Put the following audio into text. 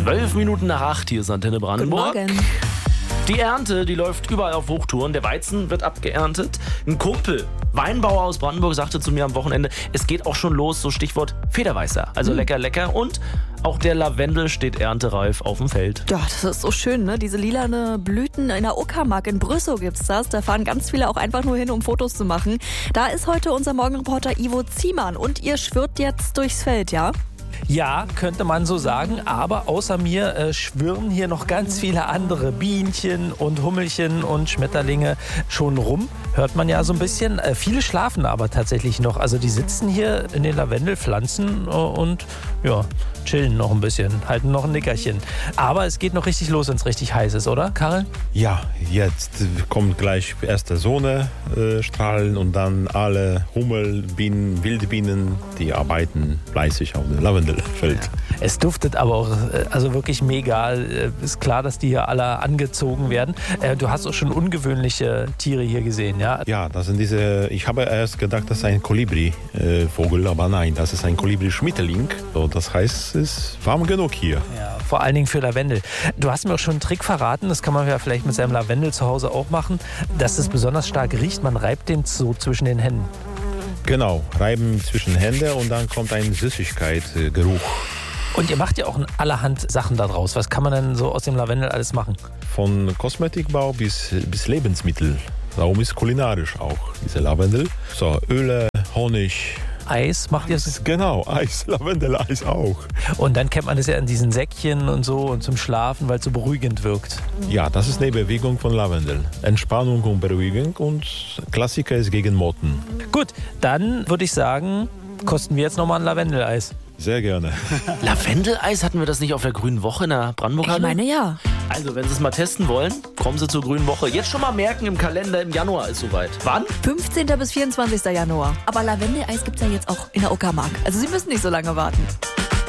7:12 hier ist Antenne Brandenburg. Guten Morgen. Die Ernte, die läuft überall auf Hochtouren. Der Weizen wird abgeerntet. Ein Kumpel, Weinbauer aus Brandenburg, sagte zu mir am Wochenende, es geht auch schon los, so Stichwort Federweißer. Also lecker, lecker. Und auch der Lavendel steht erntereif auf dem Feld. Ja, das ist so schön, ne? Diese lilane Blüten in der Uckermark in Brüssow gibt's das. Da fahren ganz viele auch einfach nur hin, um Fotos zu machen. Da ist heute unser Morgenreporter Ivo Ziemann und ihr schwirrt jetzt durchs Feld, ja? Ja, könnte man so sagen, aber außer mir schwirren hier noch ganz viele andere Bienchen und Hummelchen und Schmetterlinge schon rum. Hört man ja so ein bisschen. Viele schlafen aber tatsächlich noch. Also die sitzen hier in den Lavendelpflanzen und ja, chillen noch ein bisschen, halten noch ein Nickerchen. Aber es geht noch richtig los, wenn es richtig heiß ist, oder, Karel? Ja, jetzt kommt gleich erste Sonnenstrahlen und dann alle Hummelbienen, Wildbienen, die arbeiten fleißig auf dem Lavendelfeld. Ja. Es duftet aber auch also wirklich mega. Ist klar, dass die hier alle angezogen werden. Du hast auch schon ungewöhnliche Tiere hier gesehen, ja? Ja, das sind diese, ich habe erst gedacht, das ist ein Kolibri-Vogel, aber nein, das ist ein Kolibri-Schmetterling. So, das heißt, es ist warm genug hier. Ja, vor allen Dingen für Lavendel. Du hast mir auch schon einen Trick verraten, das kann man ja vielleicht mit seinem Lavendel zu Hause auch machen, dass es besonders stark riecht. Man reibt den so zwischen den Händen. Genau, reiben zwischen Hände und dann kommt ein Süßigkeitsgeruch. Und ihr macht ja auch allerhand Sachen da draus. Was kann man denn so aus dem Lavendel alles machen? Von Kosmetikbau bis Lebensmittel. Darum ist kulinarisch auch diese Lavendel. So, Öle, Honig. Eis macht ihr es? Genau, Eis, Lavendel-Eis auch. Und dann kennt man das ja in diesen Säckchen und so und zum Schlafen, weil es so beruhigend wirkt. Ja, das ist eine Bewegung von Lavendel. Entspannung und Beruhigung und Klassiker ist gegen Motten. Gut, dann würde ich sagen, kosten wir jetzt nochmal ein Lavendeleis. Sehr gerne. Lavendeleis, hatten wir das nicht auf der Grünen Woche in der Brandenburg-Halle? Ich meine ja. Also, wenn Sie es mal testen wollen, kommen Sie zur Grünen Woche. Jetzt schon mal merken, im Kalender im Januar ist soweit. Wann? 15. bis 24. Januar. Aber Lavendeleis gibt's ja jetzt auch in der Uckermark. Also Sie müssen nicht so lange warten.